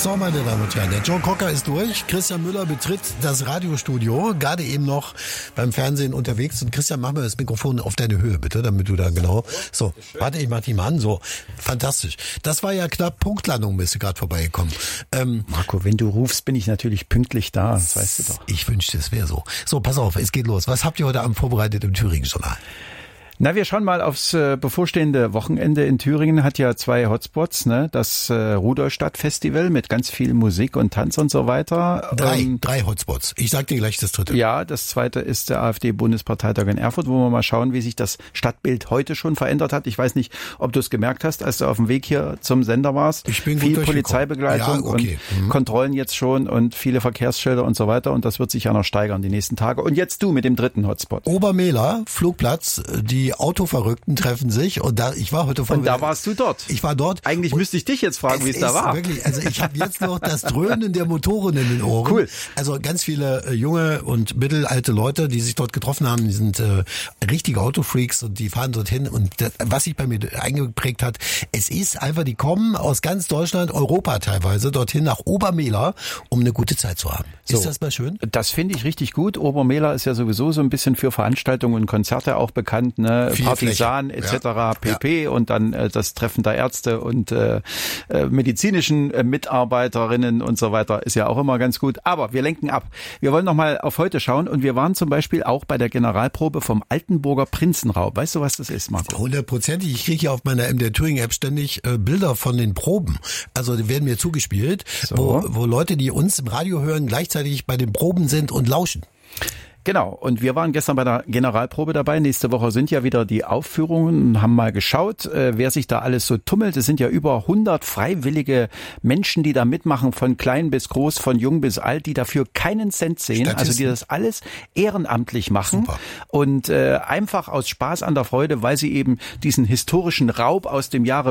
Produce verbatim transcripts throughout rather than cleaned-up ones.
So, meine Damen und Herren, der Joe Cocker ist durch. Christian Müller betritt das Radiostudio, gerade eben noch beim Fernsehen unterwegs. Und Christian, mach mal das Mikrofon auf deine Höhe, bitte, damit du da genau... So, warte, ich mach die mal an. So, fantastisch. Das war ja knapp Punktlandung, bist du gerade vorbeigekommen. Ähm, Marco, wenn du rufst, bin ich natürlich pünktlich da, das weißt du doch. Ich wünschte, es wäre so. So, pass auf, es geht los. Was habt ihr heute Abend vorbereitet im Thüringen-Journal? Na, wir schauen mal aufs äh, bevorstehende Wochenende in Thüringen. Hat ja zwei Hotspots, ne? Das äh, Rudolstadt-Festival mit ganz viel Musik und Tanz und so weiter. Drei, ähm, drei Hotspots. Ich sag dir gleich das dritte. Ja, das zweite ist der AfD-Bundesparteitag in Erfurt, wo wir mal schauen, wie sich das Stadtbild heute schon verändert hat. Ich weiß nicht, ob du es gemerkt hast, als du auf dem Weg hier zum Sender warst. Ich bin viel gut Polizeibegleitung ja, okay. und mhm. Kontrollen jetzt schon und viele Verkehrsschilder und so weiter. Und das wird sich ja noch steigern die nächsten Tage. Und jetzt du mit dem dritten Hotspot. Obermehler, Flugplatz, die Autoverrückten treffen sich und da ich war heute vor und da warst du dort. Ich war dort. Eigentlich müsste ich dich jetzt fragen, wie es da war. Wirklich, also ich habe jetzt noch das Dröhnen der Motoren in den Ohren. Cool. Also ganz viele äh, junge und mittelalte Leute, die sich dort getroffen haben, die sind äh, richtige Autofreaks und die fahren dorthin und das, was sich bei mir eingeprägt hat, es ist einfach, die kommen aus ganz Deutschland, Europa teilweise, dorthin nach Obermehler, um eine gute Zeit zu haben. So. Ist das mal schön? Das finde ich richtig gut. Obermehler ist ja sowieso so ein bisschen für Veranstaltungen und Konzerte auch bekannt, ne? Viel Partisan et cetera ja. pp. Ja. Und dann äh, das Treffen der Ärzte und äh, äh, medizinischen äh, Mitarbeiterinnen und so weiter ist ja auch immer ganz gut. Aber wir lenken ab. Wir wollen noch mal auf heute schauen und wir waren zum Beispiel auch bei der Generalprobe vom Altenburger Prinzenraub. Weißt du, was das ist, Marco? Hundertprozentig. Ich kriege ja auf meiner M D R Thüringen-App ständig äh, Bilder von den Proben. Also die werden mir zugespielt, so. wo, wo Leute, die uns im Radio hören, gleichzeitig bei den Proben sind und lauschen. Genau, und wir waren gestern bei der Generalprobe dabei. Nächste Woche sind ja wieder die Aufführungen und haben mal geschaut, äh, wer sich da alles so tummelt. Es sind ja über hundert freiwillige Menschen, die da mitmachen, von klein bis groß, von jung bis alt, die dafür keinen Cent sehen, Statisten. also die das alles ehrenamtlich machen. Super. Und äh, einfach aus Spaß an der Freude, weil sie eben diesen historischen Raub aus dem Jahre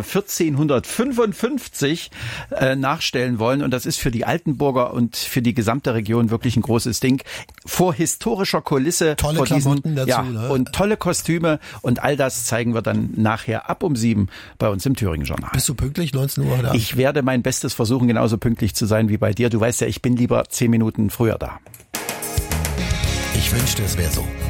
vierzehnhundertfünfundfünfzig äh, nachstellen wollen. Und das ist für die Altenburger und für die gesamte Region wirklich ein großes Ding. Vor historisch Kulisse, tolle vor diesen, Klamotten dazu, ja, ne? Und tolle Kostüme und all das zeigen wir dann nachher ab um sieben bei uns im Thüringen-Journal. Bist du pünktlich, neunzehn Uhr da? Ich werde mein Bestes versuchen, genauso pünktlich zu sein wie bei dir. Du weißt ja, ich bin lieber zehn Minuten früher da. Ich wünschte, es wäre so.